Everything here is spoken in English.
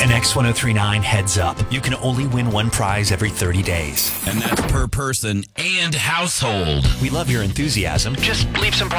An X1039 heads up. You can only win one prize every 30 days. And that's per person and household. We love your enthusiasm. Just leave some